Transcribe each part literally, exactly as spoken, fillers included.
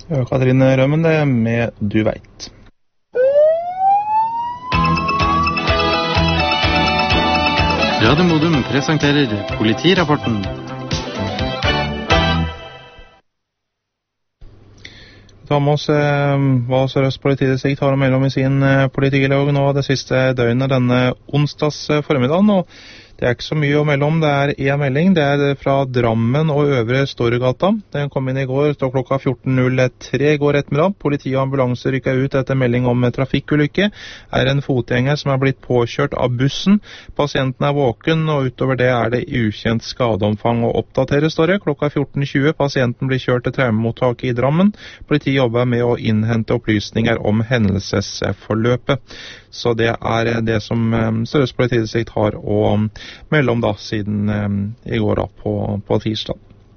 Ja, Katrine Rømmen, det med Du vet. Radio Modum presenterer politirapporten. Ta med oss eh, hva Sør-Øst politidistrikt har å melde om i sin eh, politilog nå det siste døgnet denne onsdags eh, formiddagen, og det er ikke så mye å melde om. Det er en melding, det er fra Drammen og Øvre Storegata. Den kom inn i går, stod klokka fjorten null tre i går ettermiddag. Politi og ambulanse rykket ut etter melding om trafikkulykke. Er en fotgjenger som er blitt påkjørt av bussen. Pasienten er våken, og utover det er det ukjent skadeomfang å oppdatere, står det. Klokka fjorten tjue, pasienten blir kjørt til traumemottaket i Drammen. Politi jobber med å innhente opplysninger om hendelsesforløpet. Så det er det som um, Sør-Øst politidistrikt har å um, melde om da, siden um, i går da, på, på tirsdag.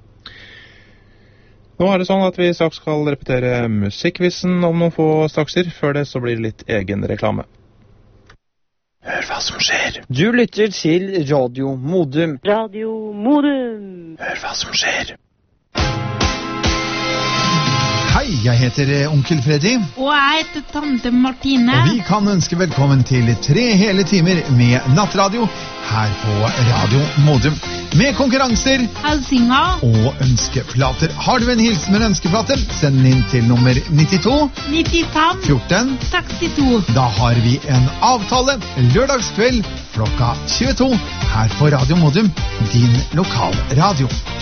Nå er det sånn at vi straks skal repetere musikkvissen om noen få strakser. Før det så blir det litt egen reklame. Hør hva som skjer. Du lytter til Radio Modum. Radio Modum. Hør hva som skjer. Hei, jeg heter Onkel Freddy. Og jeg heter Tante Martine. Og vi kan ønske velkommen til tre hele timer med nattradio her på Radio Modum. Med konkurranser, hilsinger og ønskeplater. Har du en hilsen med en ønskeplate, send den inn til nummer nittito nittifem fjorten sekstito. Da har vi en avtale lørdagskveld klokka tjueto her på Radio Modum, din lokalradio.